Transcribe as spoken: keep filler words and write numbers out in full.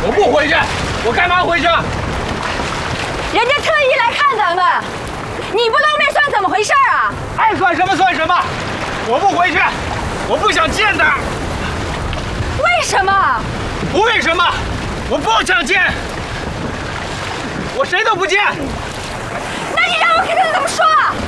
我不回去，我干嘛回去？ 人家特意来看咱们，你不露面算怎么回事啊？ 爱算什么算什么，我不回去，我不想见他。 为什么？ 不为什么，我不想见，我谁都不见。 那你让我跟他怎么说